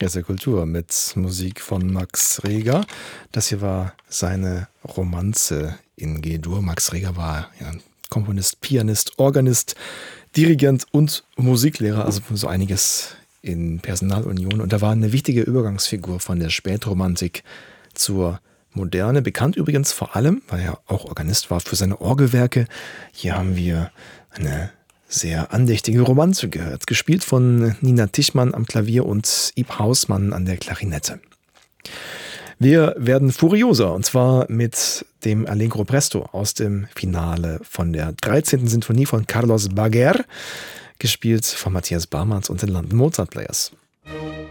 der Kultur mit Musik von Max Reger. Das hier war seine Romanze in G-Dur. Max Reger war Komponist, Pianist, Organist, Dirigent und Musiklehrer, also so einiges in Personalunion. Und er war eine wichtige Übergangsfigur von der Spätromantik zur Moderne. Bekannt übrigens vor allem, weil er auch Organist war, für seine Orgelwerke. Hier haben wir eine sehr andächtige Romanze gehört, gespielt von Nina Tichmann am Klavier und Ib Hausmann an der Klarinette. Wir werden furioser, und zwar mit dem Allegro Presto aus dem Finale von der 13. Sinfonie von Carlos Baguer, gespielt von Matthias Barmans und den London Mozart Players.